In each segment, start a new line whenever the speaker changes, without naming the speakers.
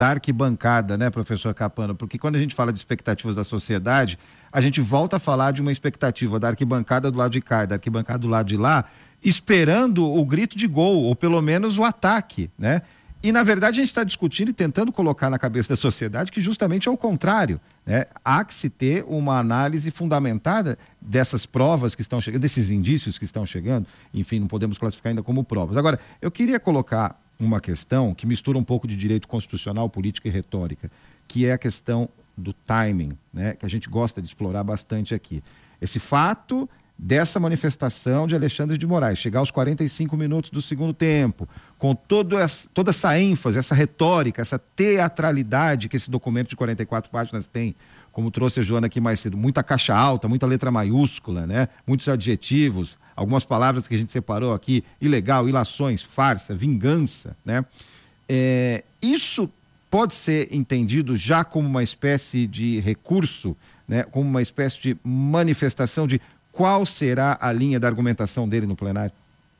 da arquibancada, né, professor Capano? Porque quando a gente fala de expectativas da sociedade, a gente volta a falar de uma expectativa da arquibancada do lado de cá, da arquibancada do lado de lá, esperando o grito de gol, ou pelo menos o ataque, né? E, na verdade, a gente está discutindo e tentando colocar na cabeça da sociedade que justamente é o contrário, né? Há que se ter uma análise fundamentada dessas provas que estão chegando, desses indícios que estão chegando, enfim, não podemos classificar ainda como provas. Agora, eu queria colocar uma questão que mistura um pouco de direito constitucional, política e retórica, que é a questão do timing, né? Que a gente gosta de explorar bastante aqui. Esse fato dessa manifestação de Alexandre de Moraes, chegar aos 45 minutos do segundo tempo, com toda essa ênfase, essa retórica, essa teatralidade que esse documento de 44 páginas tem, como trouxe a Joana aqui mais cedo, muita caixa alta, muita letra maiúscula, né? Muitos adjetivos, algumas palavras que a gente separou aqui, ilegal, ilações, farsa, vingança, né? Isso pode ser entendido já como uma espécie de recurso, né? Como uma espécie de manifestação de qual será a linha da argumentação dele no plenário?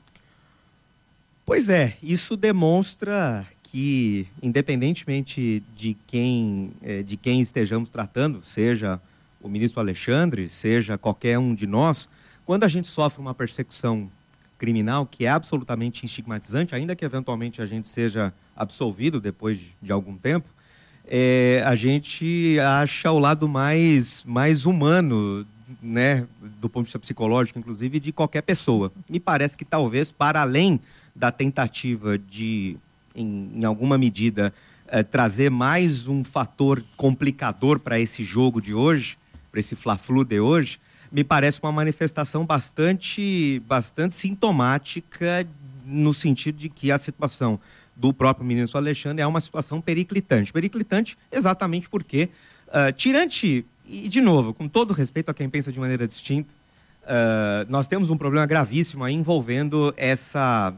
Pois é, isso demonstra que, independentemente de quem estejamos tratando, seja o ministro Alexandre, seja qualquer um de nós, quando a gente sofre uma persecução criminal que é absolutamente estigmatizante, ainda que eventualmente a gente seja absolvido depois de algum tempo, a gente acha o lado mais humano, né, do ponto de vista psicológico, inclusive, de qualquer pessoa. Me parece que talvez, para além da tentativa de, em alguma medida, trazer mais um fator complicador para esse jogo de hoje, para esse Fla-Flu de hoje, me parece uma manifestação bastante sintomática, no sentido de que a situação do próprio ministro Alexandre é uma situação periclitante. Periclitante exatamente porque, tirante, e de novo, com todo respeito a quem pensa de maneira distinta, nós temos um problema gravíssimo aí envolvendo essa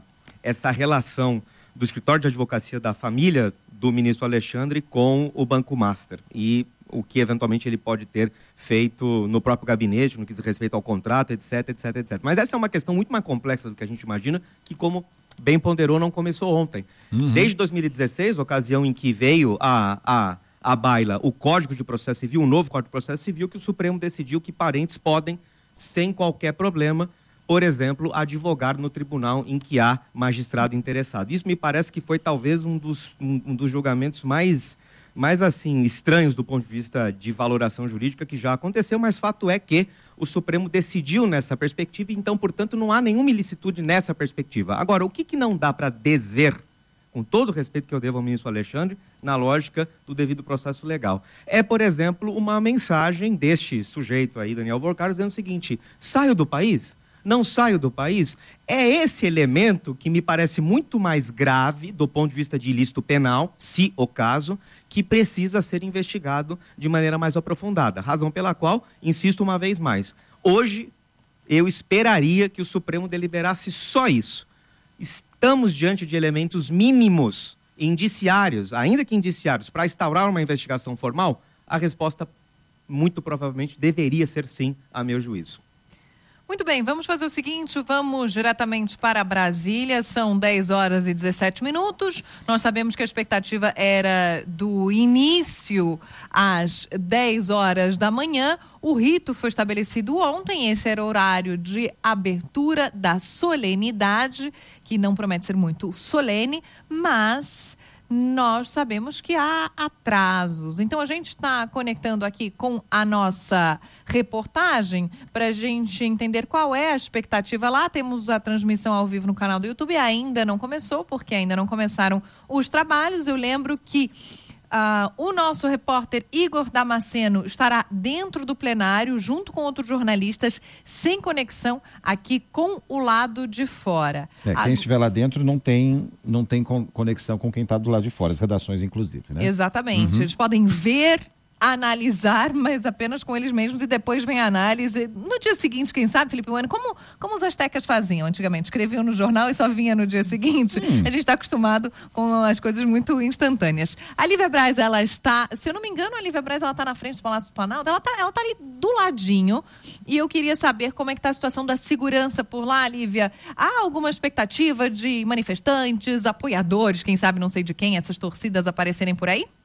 relação do escritório de advocacia da família do ministro Alexandre com o Banco Master e o que eventualmente ele pode ter feito no próprio gabinete, no que diz respeito ao contrato, etc, etc, etc. Mas essa é uma questão muito mais complexa do que a gente imagina, que, como bem ponderou, não começou ontem. Desde 2016, ocasião em que veio à baila o Código de Processo Civil, o novo Código de Processo Civil, que o Supremo decidiu que parentes podem, sem qualquer problema, por exemplo, advogar no tribunal em que há magistrado interessado. Isso me parece que foi talvez um dos julgamentos mais assim, estranhos do ponto de vista de valoração jurídica que já aconteceu, mas fato é que o Supremo decidiu nessa perspectiva, então, portanto, não há nenhuma ilicitude nessa perspectiva. Agora, o que não dá para desver, com todo o respeito que eu devo ao ministro Alexandre, na lógica do devido processo legal, é, por exemplo, uma mensagem deste sujeito aí, Daniel Borcaro, dizendo o seguinte: saio do país? Não saio do país? É esse elemento que me parece muito mais grave do ponto de vista de ilícito penal, se o caso, que precisa ser investigado de maneira mais aprofundada. Razão pela qual, insisto uma vez mais, hoje eu esperaria que o Supremo deliberasse só isso. Estamos diante de elementos mínimos, indiciários, ainda que indiciários, para instaurar uma investigação formal? A resposta, muito provavelmente, deveria ser sim, a meu juízo.
Muito bem, vamos fazer o seguinte, vamos diretamente para Brasília, são 10 horas e 17 minutos, nós sabemos que a expectativa era do início às 10 horas da manhã, o rito foi estabelecido ontem, esse era o horário de abertura da solenidade, que não promete ser muito solene, mas nós sabemos que há atrasos. Então, a gente está conectando aqui com a nossa reportagem para a gente entender qual é a expectativa lá. Temos a transmissão ao vivo no canal do YouTube. Ainda não começou, porque ainda não começaram os trabalhos. Eu lembro que o nosso repórter Igor Damasceno estará dentro do plenário, junto com outros jornalistas, sem conexão aqui com o lado de fora.
Quem estiver lá dentro não tem conexão com quem está do lado de fora, as redações inclusive, né?
Exatamente. Eles podem ver analisar, mas apenas com eles mesmos, e depois vem a análise. No dia seguinte, quem sabe, Felipe Bueno, como os astecas faziam antigamente? Escreviam no jornal e só vinha no dia seguinte. A gente está acostumado com as coisas muito instantâneas. A Lívia Braz, ela está, se eu não me engano, a Lívia Braz, ela está na frente do Palácio do Planalto, ela tá ali do ladinho, e eu queria saber como é que está a situação da segurança por lá, Lívia. Há alguma expectativa de manifestantes, apoiadores, quem sabe, não sei de quem, essas torcidas aparecerem por aí?